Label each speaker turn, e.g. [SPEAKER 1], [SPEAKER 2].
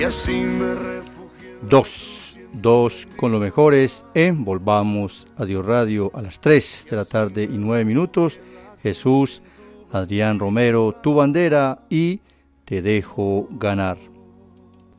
[SPEAKER 1] Dos con los mejores en Volvamos a Dios Radio a las 3 de la tarde y 9 minutos. Jesús, Adrián Romero, Tu Bandera y Te Dejo Ganar.